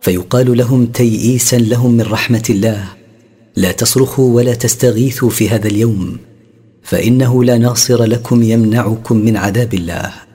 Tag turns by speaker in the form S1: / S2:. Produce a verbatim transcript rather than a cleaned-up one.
S1: فيقال لهم تيئيسا لهم من رحمة الله: لا تصرخوا ولا تستغيثوا في هذا اليوم، فإنه لا ناصر لكم يمنعكم من عذاب الله.